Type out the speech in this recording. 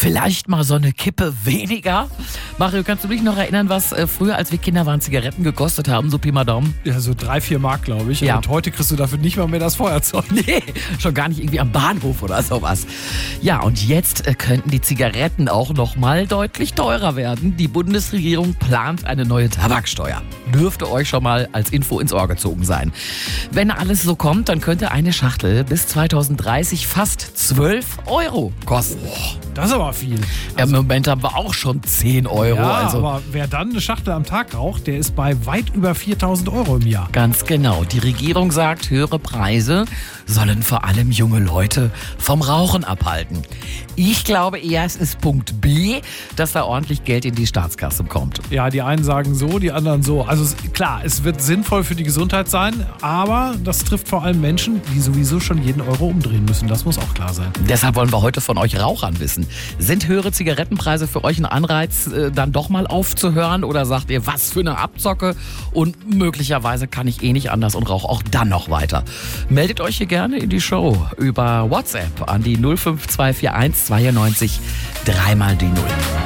Vielleicht mal so eine Kippe weniger. Mario, kannst du dich noch erinnern, was früher, als wir Kinder waren, Zigaretten gekostet haben, so Pi mal Daumen? Ja, so 3-4 Mark, glaube ich. Ja. Und heute kriegst du dafür nicht mal mehr das Feuerzeug. Nee, schon gar nicht irgendwie am Bahnhof oder sowas. Ja, und jetzt könnten die Zigaretten auch noch mal deutlich teurer werden. Die Bundesregierung plant eine neue Tabaksteuer. Dürfte euch schon mal als Info ins Ohr gezogen sein. Wenn alles so kommt, dann könnte eine Schachtel bis 2030 fast 12 Euro kosten. Das ist aber viel. Im Moment haben wir auch schon 10 Euro. Ja, Also aber wer dann eine Schachtel am Tag raucht, der ist bei weit über 4.000 Euro im Jahr. ganz genau. Die Regierung sagt, höhere Preise sollen vor allem junge Leute vom Rauchen abhalten. Ich glaube eher, es ist Punkt B, dass da ordentlich Geld in die Staatskasse kommt. Ja, die einen sagen so, die anderen so. Also klar, es wird sinnvoll für die Gesundheit sein, aber das trifft vor allem Menschen, die sowieso schon jeden Euro umdrehen müssen. Das muss auch klar sein. Deshalb wollen wir heute von euch Rauchern wissen. Sind höhere Zigarettenpreise für euch ein Anreiz, dann doch mal aufzuhören? Oder sagt ihr, was für eine Abzocke? Und möglicherweise kann ich eh nicht anders und rauche auch dann noch weiter. Meldet euch hier gerne in die Show über WhatsApp an die 05241 92 3 mal die 0.